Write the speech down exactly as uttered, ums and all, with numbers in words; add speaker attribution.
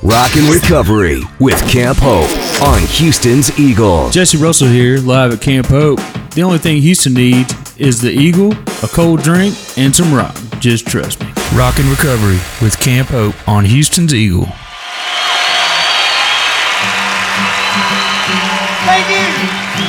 Speaker 1: Rockin' Recovery with Camp Hope on Houston's Eagle.
Speaker 2: Jesse Russell here, live at Camp Hope. The only thing Houston needs is the Eagle, a cold drink, and some rock. Just trust me.
Speaker 3: Rockin' Recovery with Camp Hope on Houston's Eagle.
Speaker 4: Thank you.